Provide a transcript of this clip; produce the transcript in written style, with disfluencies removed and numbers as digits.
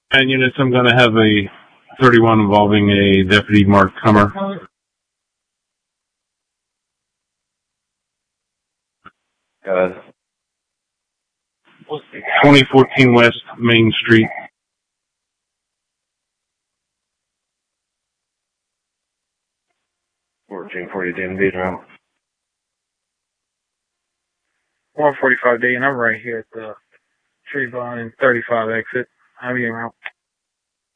And units, I'm going to have a 31 involving a Deputy Mark Hummer. 2014 West Main Street. D route. 145D, and I'm right here at the Trayvon and 35 exit. How are you out?